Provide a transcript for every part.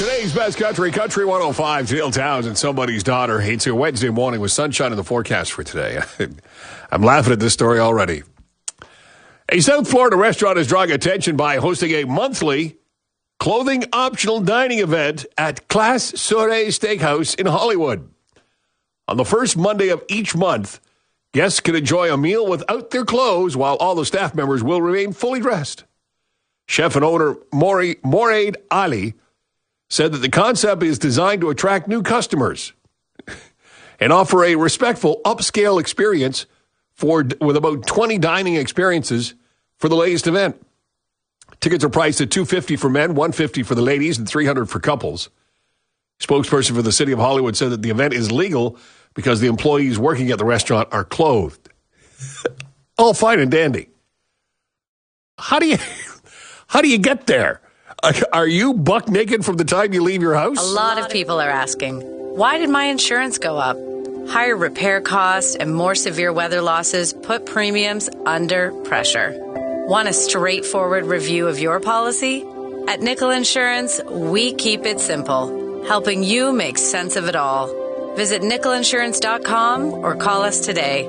Today's best country, Country 105, Neil Towns and Somebody's Daughter. It's a Wednesday morning with sunshine in the forecast for today. I'm laughing at this story already. A South Florida restaurant is drawing attention by hosting a monthly clothing-optional dining event at Classe Soirée Steakhouse in Hollywood. On the first Monday of each month, guests can enjoy a meal without their clothes while all the staff members will remain fully dressed. Chef and owner Moraid Ali said that the concept is designed to attract new customers and offer a respectful upscale experience with about 20 dining experiences for the latest event. Tickets are priced at $250 for men, $150 for the ladies, and $300 for couples. Spokesperson for the City of Hollywood said that the event is legal because the employees working at the restaurant are clothed. All fine and dandy. How do you get there? Are you buck naked from the time you leave your house? A lot of people are asking, why did my insurance go up? Higher repair costs and more severe weather losses put premiums under pressure. Want a straightforward review of your policy? At Nickel Insurance, we keep it simple, helping you make sense of it all. Visit nickelinsurance.com or call us today.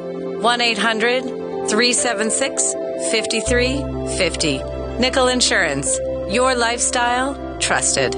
1-800-376-5350. Nickel Insurance. Your lifestyle, trusted.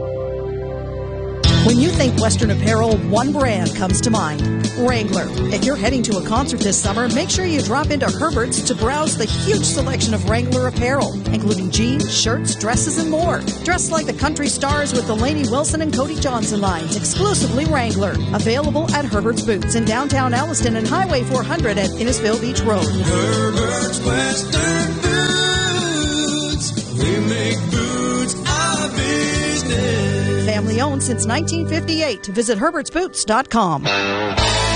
When you think Western apparel, one brand comes to mind, Wrangler. If you're heading to a concert this summer, make sure you drop into Herbert's to browse the huge selection of Wrangler apparel, including jeans, shirts, dresses, and more. Dress like the country stars with the Lainey Wilson and Cody Johnson lines, exclusively Wrangler. Available at Herbert's Boots in downtown Alliston and Highway 400 at Innisfil Beach Road. Herbert's Western Boots. We make boots our business. Family owned since 1958. Visit herbertsboots.com.